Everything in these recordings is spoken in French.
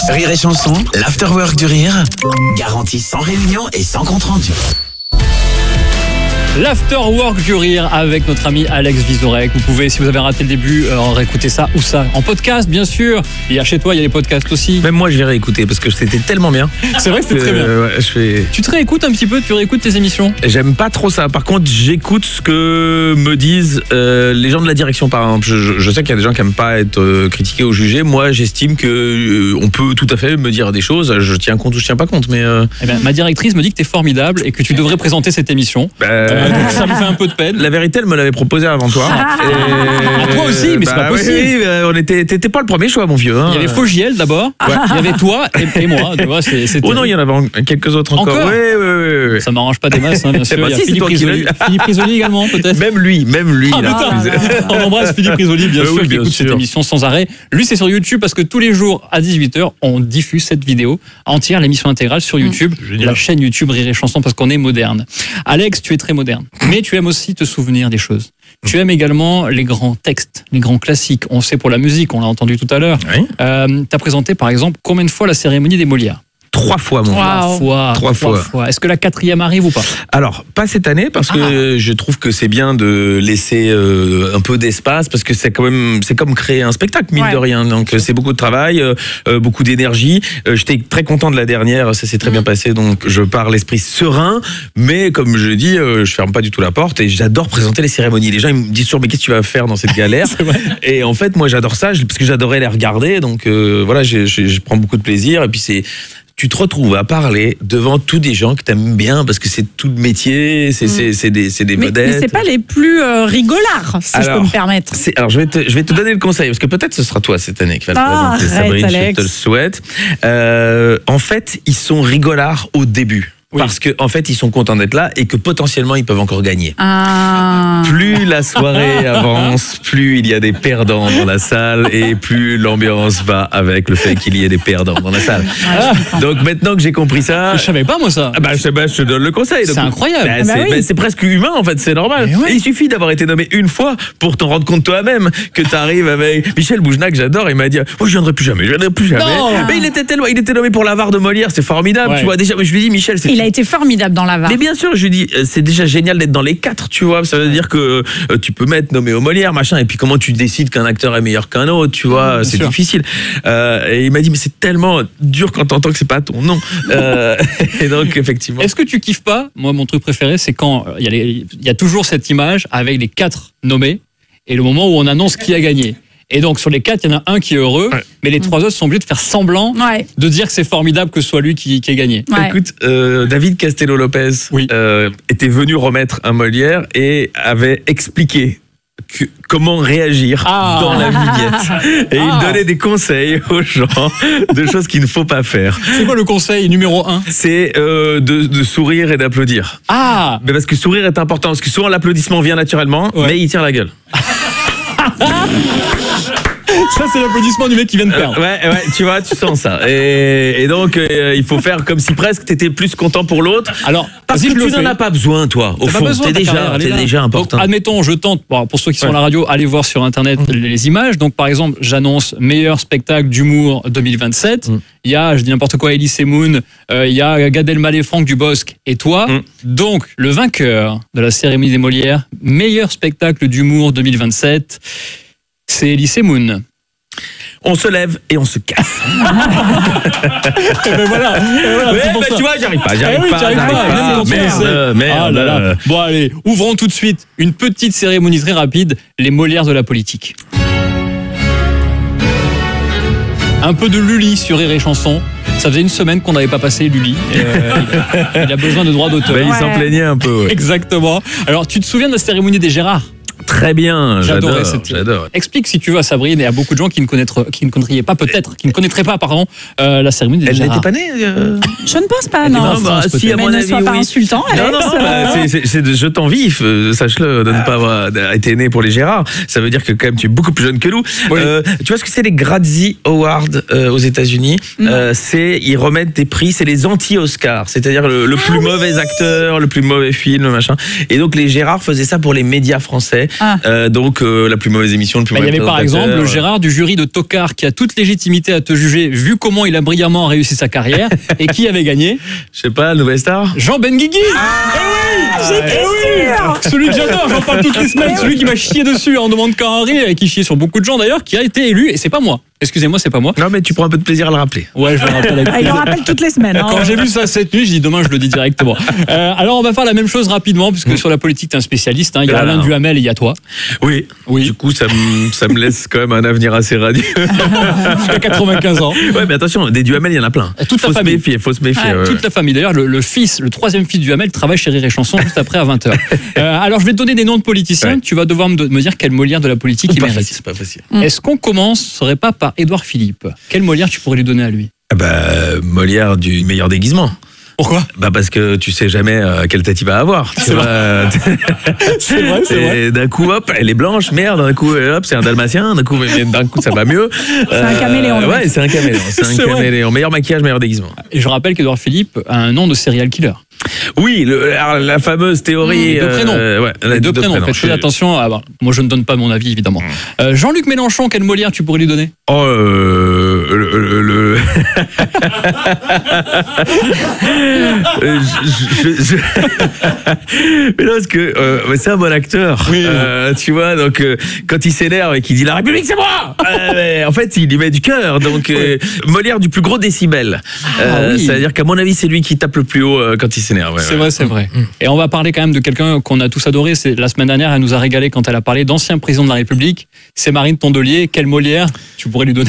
Rire et Chanson, l'afterwork du rire, garantie sans réunion et sans compte rendu. L'afterwork du rire avec notre ami Alex Vizorek. Vous pouvez, si vous avez raté le début, réécouter ça ou ça en podcast, bien sûr. Et chez toi, il y a les podcasts aussi. Même moi, je vais réécouter parce que c'était tellement bien. C'est vrai que c'était très bien. Tu te réécoutes un petit peu, tu réécoutes tes émissions? J'aime pas trop ça. Par contre, j'écoute ce que me disent les gens de la direction, par exemple. Je sais qu'il y a des gens qui aiment pas être critiqués ou jugés. Moi, j'estime que on peut tout à fait me dire des choses. Je tiens compte ou je tiens pas compte. Mais eh ben, ma directrice me dit que t'es formidable et que tu devrais présenter cette émission. Donc ça me fait un peu de peine. La vérité, elle me l'avait proposé avant toi. À toi aussi, mais c'est pas possible. Oui, t'étais pas le premier choix, mon vieux. Hein. Il y avait Fogiel d'abord. Ouais. Il y avait toi et moi. Tu vois, oh non, il y en avait quelques autres encore. Oui. Ça m'arrange pas des masses, hein, bien sûr. Il y a Philippe Risoli. Philippe Risoli également, peut-être. Même lui. On embrasse Philippe Risoli, bien sûr, qui écoute cette émission sans arrêt. Lui, c'est sur YouTube parce que tous les jours à 18h, on diffuse cette vidéo entière, l'émission intégrale sur YouTube, la chaîne YouTube Rire et Chanson, parce qu'on est moderne. Alex, tu es très moderne. Mais tu aimes aussi te souvenir des choses. Tu aimes également les grands textes, les grands classiques. On sait pour la musique, on l'a entendu tout à l'heure. Oui. Tu as présenté par exemple combien de fois la cérémonie des Molières? 3 fois, mon frère. 3 fois. Est-ce que la 4e arrive ou pas? Alors, pas cette année, parce que je trouve que c'est bien de laisser un peu d'espace, parce que c'est comme créer un spectacle, mine de rien. Donc, c'est beaucoup de travail, beaucoup d'énergie. J'étais très content de la dernière, ça s'est très bien passé, donc je pars l'esprit serein. Mais comme je dis, je ferme pas du tout la porte et j'adore présenter les cérémonies. Les gens, ils me disent toujours, mais qu'est-ce que tu vas faire dans cette galère? Et en fait, moi, j'adore ça, parce que j'adorais les regarder. Donc, voilà, je prends beaucoup de plaisir. Et puis, tu te retrouves à parler devant tous des gens que t'aimes bien parce que c'est tout le métier, c'est des vedettes. Mais c'est pas les plus rigolards, si je peux me permettre. Alors je vais te donner le conseil parce que peut-être ce sera toi cette année qui va le présenter, Sabrine, Alex. Je te le souhaite. En fait, ils sont rigolards au début. Parce que en fait, ils sont contents d'être là et que potentiellement ils peuvent encore gagner. Plus la soirée avance, plus il y a des perdants dans la salle et plus l'ambiance va avec le fait qu'il y ait des perdants dans la salle. Donc maintenant que j'ai compris ça, je savais pas moi ça. Je te donne le conseil. C'est incroyable. C'est presque humain en fait, c'est normal. Il suffit d'avoir été nommé une fois pour t'en rendre compte toi-même que t'arrives avec Michel Bougenac, j'adore. Il m'a dit, je viendrai plus jamais. Mais il était nommé pour l'avare de Molière, c'est formidable. Tu vois déjà, je lui dis Michel, il a été formidable dans l'avare. Mais bien sûr, je lui dis, c'est déjà génial d'être dans les 4, tu vois. Ça veut dire que tu peux mettre nommé au Molière, machin, et puis comment tu décides qu'un acteur est meilleur qu'un autre, tu vois, c'est difficile. Et il m'a dit, mais c'est tellement dur quand t'entends que c'est pas ton nom. Et donc, effectivement. Est-ce que tu kiffes pas? Moi, mon truc préféré, c'est quand il y a toujours cette image avec les 4 nommés et le moment où on annonce qui a gagné. Et donc, sur les 4, il y en a un qui est heureux, mais les 3 autres sont obligés de faire semblant de dire que c'est formidable que ce soit lui qui ait gagné. Écoute, David Castello-Lopez était venu remettre un Molière et avait expliqué comment réagir dans la vignette. Et il donnait des conseils aux gens de choses qu'il ne faut pas faire. C'est quoi le conseil numéro 1? C'est de sourire et d'applaudir. Mais parce que sourire est important, parce que souvent l'applaudissement vient naturellement, mais il tire la gueule. Ça, c'est l'applaudissement du mec qui vient de perdre. Tu vois, tu sens ça. Et donc, il faut faire comme si presque t'étais plus content pour l'autre. Alors, parce que tu n'en as pas besoin, toi. Au fond, t'es déjà important. Donc, admettons, je tente, pour ceux qui sont à la radio, allez voir sur Internet les images. Donc, par exemple, j'annonce meilleur spectacle d'humour 2027. Il y a, je dis n'importe quoi, Elie Semoun, il y a Gad Elmaleh, Franck Dubosc et toi. Donc, le vainqueur de la cérémonie des Molières, meilleur spectacle d'humour 2027, c'est Elie Semoun. On se lève et on se casse. Voilà, tu vois, j'arrive pas. Merde. Bon, allez, ouvrons tout de suite une petite cérémonie très rapide, les Molières de la politique. Un peu de Lully sur Rire et Chanson. Ça faisait une semaine qu'on n'avait pas passé Lully. Il a besoin de droits d'auteur. Il s'en plaignait un peu. Exactement. Alors, tu te souviens de la cérémonie des Gérards? Très bien, j'adore. Explique si tu veux à Sabrine et à beaucoup de gens qui ne connaîtraient pas, la cérémonie des Gérards. Elle n'était pas née Je ne pense pas, non. Si, à mon avis, ne sois pas insultant, Alex. C'est de jetant vif, sache-le, de ne pas avoir été né pour les Gérards. Ça veut dire que quand même tu es beaucoup plus jeune que nous. Tu vois ce que c'est les Grazzi Awards aux États-Unis? Ils remettent des prix, c'est les anti-Oscars, c'est-à-dire le plus mauvais acteur, le plus mauvais film, machin. Et donc les Gérards faisaient ça pour les médias français. Donc la plus mauvaise émission, le plus mauvais. Il y avait par exemple Gérard du jury de Tocard qui a toute légitimité à te juger vu comment il a brillamment réussi sa carrière. Et qui avait gagné? Je sais pas, Nouvelle Star. Jean Benguigui. Celui que j'adore, j'en parle toutes les semaines. Celui qui m'a chié dessus en demande qu'à en rire et qui chiait sur beaucoup de gens d'ailleurs, qui a été élu et c'est pas moi. Excusez-moi, c'est pas moi. Non, mais tu prends un peu de plaisir à le rappeler. Ouais, je le rappelle. Il le rappelle toutes les semaines. Quand j'ai vu ça cette nuit, je dis demain, je le dis directement. Alors, on va faire la même chose rapidement, puisque sur la politique, t'es un spécialiste. Il y a Alain Duhamel et il y a toi. Oui. Du coup, ça me laisse quand même un avenir assez radieux. Jusqu'à 95 ans. Ouais, mais attention, des Duhamel, il y en a plein. Toute la famille. Faut se méfier. Toute la famille. D'ailleurs, le troisième fils de Duhamel travaille chez Rire et Chanson juste après à 20h. Alors, je vais te donner des noms de politiciens. Tu vas devoir me dire quel Molière de la politique il mérite. C'est pas facile. Est-ce qu'on commencerait pas par Édouard Philippe? Quel Molière tu pourrais lui donner à lui? Molière du meilleur déguisement. Pourquoi? Parce que tu sais jamais quelle tête il va avoir. C'est vrai. C'est vrai. D'un coup, hop, elle est blanche, merde. D'un coup, hop, c'est un dalmatien. D'un coup, ça va mieux. C'est un caméléon. Ouais, c'est un caméléon. C'est un caméléon. Meilleur maquillage, meilleur déguisement. Et je rappelle qu'Édouard Philippe a un nom de serial killer. Oui, la fameuse théorie. De prénoms. Les deux prénoms. Faites attention. Moi, je ne donne pas mon avis, évidemment. Jean-Luc Mélenchon, quel Molière tu pourrais lui donner? Mais non, parce que c'est un bon acteur. Oui. Tu vois, donc quand il s'énerve et qu'il dit la République c'est moi, en fait il y met du cœur. Donc Molière du plus gros décibel. C'est-à-dire qu'à mon avis c'est lui qui tape le plus haut quand il s'énerve. C'est vrai. Et on va parler quand même de quelqu'un qu'on a tous adoré. C'est la semaine dernière, elle nous a régalé quand elle a parlé d'ancien président de la République. C'est Marine Tondelier. Quel Molière tu pourrais lui donner?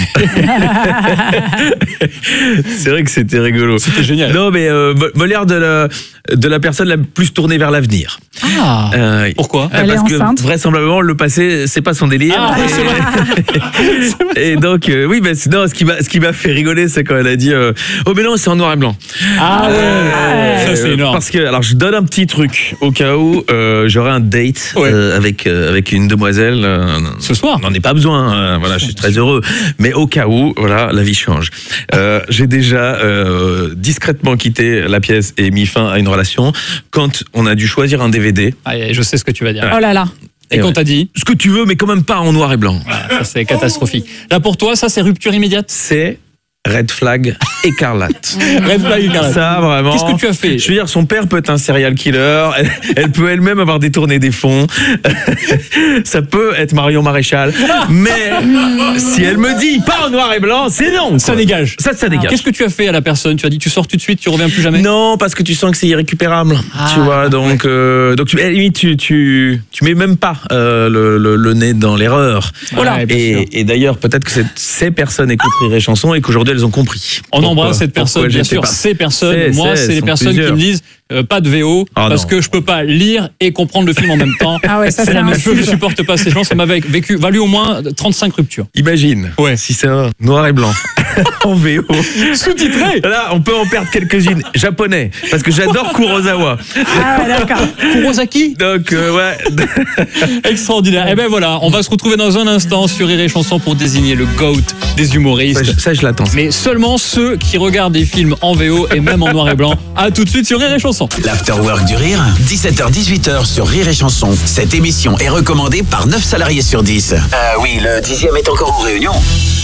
C'est vrai que c'était rigolo. C'était génial. Non, mais Molière de la personne la plus tournée vers l'avenir. Pourquoi? Elle est enceinte. Que vraisemblablement le passé c'est pas son délire. C'est vrai. Et donc oui, ce qui m'a fait rigoler, c'est quand elle a dit oh mais non, c'est en noir et blanc. Ça c'est énorme. Parce que alors je donne un petit truc au cas où j'aurai un date avec une demoiselle. Ce soir. On n'en est pas besoin. Voilà, je suis très heureux. Mais au cas où, voilà, la vie change. J'ai déjà discrètement quitté la pièce et mis fin à une relation quand on a dû choisir un DVD. Je sais ce que tu vas dire. Oh là là. Et qu'on t'a dit? Ce que tu veux, mais quand même pas en noir et blanc. Ça c'est catastrophique. Là pour toi, ça c'est rupture immédiate? C'est Red Flag écarlate. Red Flag écarlate. Ça, vraiment. Qu'est-ce que tu as fait? Je veux dire, son père peut être un serial killer. Elle peut elle-même avoir détourné des fonds. Ça peut être Marion Maréchal. Mais si elle me dit pas en noir et blanc, c'est non. Quoi. Ça dégage. Ça dégage. Qu'est-ce que tu as fait à la personne? Tu as dit tu sors tout de suite, tu reviens plus jamais? Non, parce que tu sens que c'est irrécupérable. Tu vois, donc à la limite, tu mets même pas le nez dans l'erreur. Et d'ailleurs, peut-être que ces personnes écoutent Rire et Chanson et qu'aujourd'hui elles ont compris. On embrasse cette personne, bien sûr. Ces personnes, moi, c'est les personnes qui me disent pas de VO parce que je peux pas lire et comprendre le film en même temps. C'est la même chose. Je supporte pas ces gens. Ça m'a valu au moins 35 ruptures. Imagine. Si c'est un noir et blanc en VO sous-titré. Là, on peut en perdre quelques-unes. Japonais, parce que j'adore Kurosawa. D'accord. Kurosaki. Donc extraordinaire. Et ben voilà, on va se retrouver dans un instant sur Rire et Chanson pour désigner le GOAT des humoristes. Ça je l'attends. Mais seulement ceux qui regardent des films en VO et même en noir et blanc. À tout de suite sur Rire et Chanson. L'Afterwork du Rire, 17h-18h sur Rire et Chanson. Cette émission est recommandée par 9 salariés sur 10. Oui, le 10e est encore en réunion.